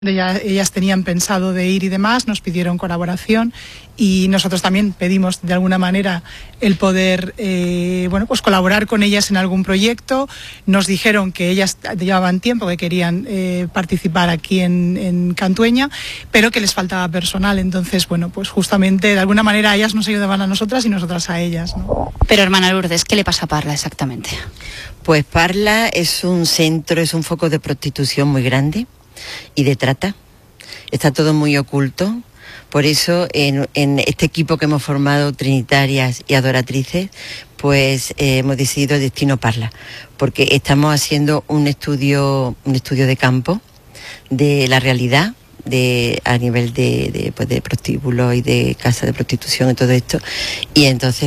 Ellas tenían pensado de ir y demás, nos pidieron colaboración y nosotros también pedimos de alguna manera el poder pues colaborar con ellas en algún proyecto. Nos dijeron que ellas llevaban tiempo que querían participar aquí en Cantueña, pero que les faltaba personal. Entonces, pues justamente de alguna manera ellas nos ayudaban a nosotras y nosotras a ellas, ¿no? Pero hermana Lourdes, ¿qué le pasa a Parla exactamente? Pues Parla es un centro, es un foco de prostitución muy grande y de trata. Está todo muy oculto. Por eso en este equipo que hemos formado, trinitarias y adoratrices, pues hemos decidido el destino Parla, porque estamos haciendo un estudio de campo de la realidad a nivel de prostíbulos y de casas de prostitución y todo esto. Y entonces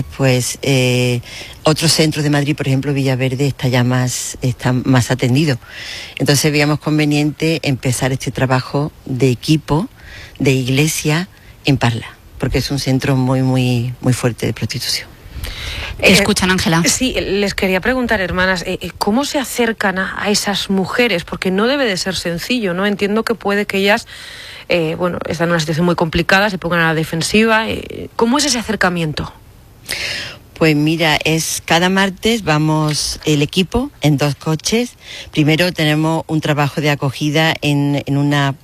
otros centros de Madrid, por ejemplo Villaverde, está más atendido. Entonces veíamos conveniente empezar este trabajo de equipo de iglesia en Parla, porque es un centro muy muy muy fuerte de prostitución. ¿Escuchan, Ángela? Sí, les quería preguntar, hermanas, ¿cómo se acercan a esas mujeres? Porque no debe de ser sencillo, ¿no? Entiendo que puede que ellas, están en una situación muy complicada, se pongan a la defensiva. ¿Cómo es ese acercamiento? Pues mira, cada martes vamos el equipo en 2 coches. Primero tenemos un trabajo de acogida en una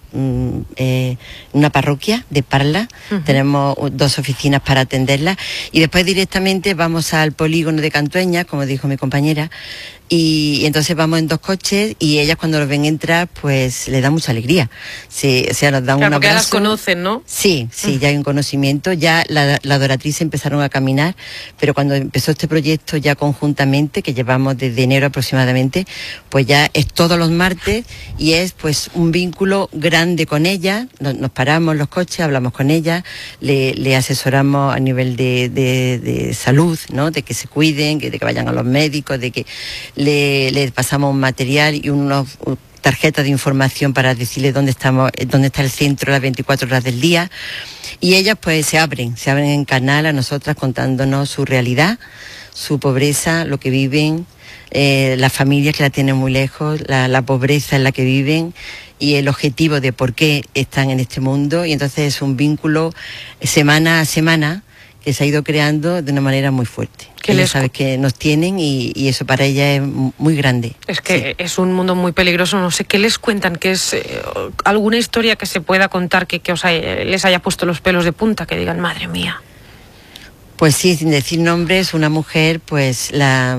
parroquia de Parla. Uh-huh. Tenemos 2 oficinas para atenderla y después directamente vamos al polígono de Cantueña, como dijo mi compañera, y entonces vamos en 2 coches y ellas cuando los ven entrar pues les da mucha alegría. Nos dan un abrazo. Porque ya las conocen, ¿no? Sí, ya hay un conocimiento. Ya la adoratriz empezaron a caminar, pero cuando empezó este proyecto ya conjuntamente, que llevamos desde enero aproximadamente, pues ya es todos los martes y es pues un vínculo grande con ella. Nos paramos los coches, hablamos con ella, le asesoramos a nivel de salud, ¿no? De que se cuiden, de que vayan a los médicos, de que le pasamos un material y unas tarjetas de información para decirle dónde está el centro las 24 horas del día. Y ellas pues se abren en canal a nosotras contándonos su realidad, su pobreza, lo que viven, las familias que la tienen muy lejos, la pobreza en la que viven y el objetivo de por qué están en este mundo. Y entonces es un vínculo semana a semana que se ha ido creando de una manera muy fuerte. Ella sabe que nos tienen y eso para ella es muy grande. Es que es un mundo muy peligroso. No sé, ¿qué les cuentan? ¿Qué es alguna historia que se pueda contar que les haya puesto los pelos de punta? Que digan, madre mía. Pues sí, sin decir nombres, una mujer está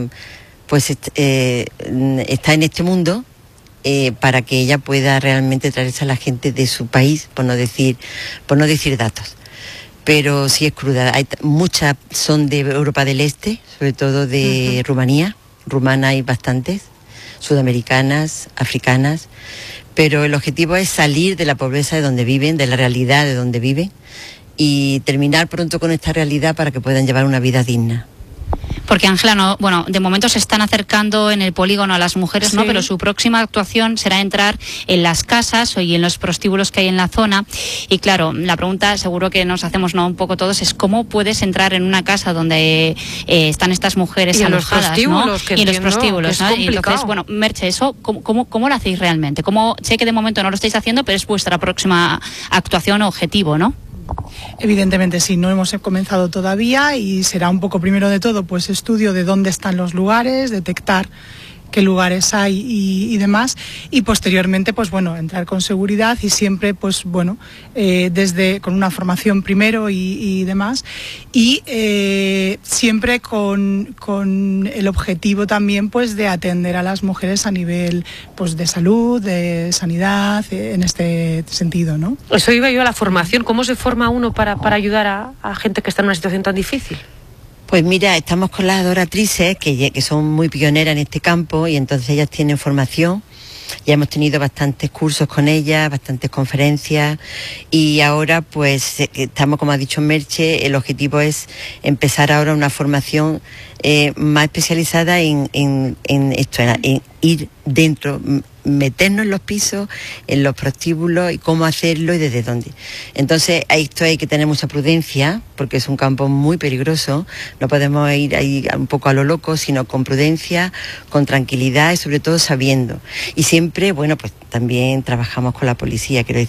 en este mundo para que ella pueda realmente traerse a la gente de su país, por no decir datos. Pero sí es cruda. Muchas son de Europa del Este, sobre todo de uh-huh. Rumanía. Rumana hay bastantes, sudamericanas, africanas. Pero el objetivo es salir de la pobreza de donde viven, de la realidad de donde viven, y terminar pronto con esta realidad para que puedan llevar una vida digna. Porque Ángela, de momento se están acercando en el polígono a las mujeres, sí, ¿no? Pero su próxima actuación será entrar en las casas y en los prostíbulos que hay en la zona. Y claro, la pregunta seguro que nos hacemos un poco todos es cómo puedes entrar en una casa donde están estas mujeres alojadas, ¿no? Y en los prostíbulos, ¿no? Y entonces, Merche, eso, ¿cómo lo hacéis realmente? Sé que de momento no lo estáis haciendo, pero es vuestra próxima actuación o objetivo, ¿no? Evidentemente sí, no hemos comenzado todavía y será un poco primero de todo pues estudio de dónde están los lugares, detectar qué lugares hay y demás, y posteriormente entrar con seguridad y siempre desde con una formación primero y demás, y siempre con el objetivo también de atender a las mujeres a nivel de salud, de sanidad, en este sentido, ¿no? Eso iba yo a la formación. ¿Cómo se forma uno para ayudar a gente que está en una situación tan difícil? Pues mira, estamos con las adoratrices que son muy pioneras en este campo y entonces ellas tienen formación. Ya hemos tenido bastantes cursos con ellas, bastantes conferencias y ahora pues estamos, como ha dicho Merche, el objetivo es empezar ahora una formación más especializada en esto, en ir dentro, meternos en los pisos, en los prostíbulos y cómo hacerlo y desde dónde. Entonces, a esto hay que tener mucha prudencia, porque es un campo muy peligroso. No podemos ir ahí un poco a lo loco, sino con prudencia, con tranquilidad y sobre todo sabiendo. Y siempre, bueno, pues también trabajamos con la policía, quiero decir,